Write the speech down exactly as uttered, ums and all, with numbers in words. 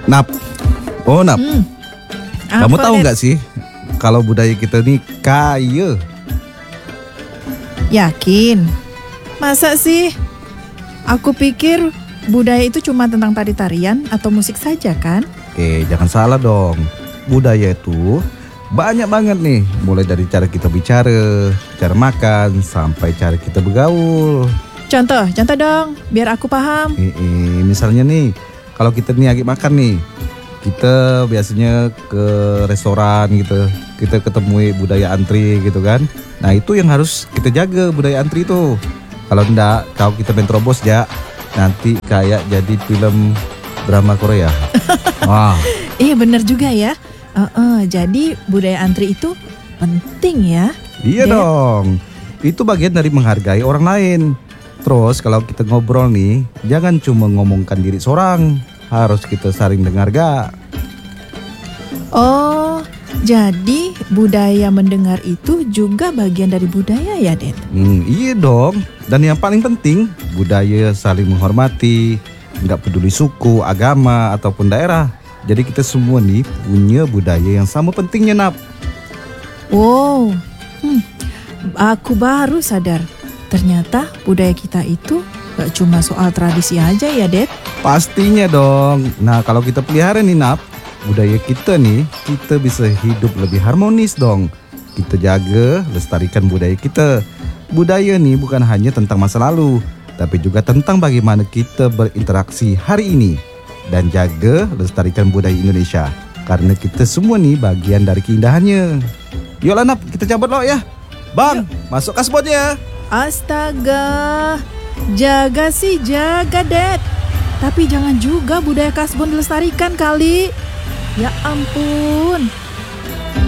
Nap. Oh, Nap. Hmm. Kamu Apa, tahu Det? nggak sih kalau budaya kita ini kaya? Yakin? Masa sih? Aku pikir budaya itu cuma tentang tari-tarian atau musik saja kan? Oke, jangan salah dong. Budaya itu banyak banget nih. Mulai dari cara kita bicara, cara makan, sampai cara kita bergaul. Contoh, contoh dong, biar aku paham. Eh, eh, misalnya nih, kalau kita nih lagi makan nih, kita biasanya ke restoran gitu, kita ketemu budaya antri gitu kan. Nah itu yang harus kita jaga, budaya antri itu. Kalau enggak, kalau kita main terobos ya, nanti kayak jadi film drama Korea. Wah, Iya bener juga ya. Eh, eh, jadi budaya antri itu penting ya. iya Det. dong. Itu bagian dari menghargai orang lain. Terus kalau kita ngobrol nih, jangan cuma ngomongkan diri seorang, harus kita saling dengar gak? Oh, jadi budaya mendengar itu juga bagian dari budaya ya, Det? Hmm, iya dong. Dan yang paling penting, budaya saling menghormati, nggak peduli suku, agama, ataupun daerah. Jadi kita semua nih punya budaya yang sama pentingnya, Nap. Wow, hmm, aku baru sadar. Ternyata budaya kita itu gak cuma soal tradisi aja ya, Det? Pastinya dong. Nah kalau kita pelihara nih, Nap, budaya kita nih, kita bisa hidup lebih harmonis dong. Kita jaga, lestarikan budaya kita. Budaya nih bukan hanya tentang masa lalu, tapi juga tentang bagaimana kita berinteraksi hari ini. Dan jaga, lestarikan budaya Indonesia. Karena kita semua nih bagian dari keindahannya. Yuk Nap, kita cabut loh ya. Bang, masuk kasbonnya. Astaga, jaga sih jaga, Det. Tapi jangan juga budaya kasbon dilestarikan kali. Ya ampun,